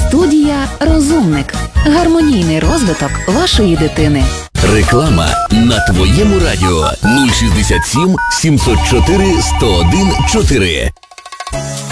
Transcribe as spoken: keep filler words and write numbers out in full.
Студія «Розумник». Гармонійний розвиток вашої дитини. Реклама на твоєму радіо нуль шістдесят сім сімсот чотири сто один чотири.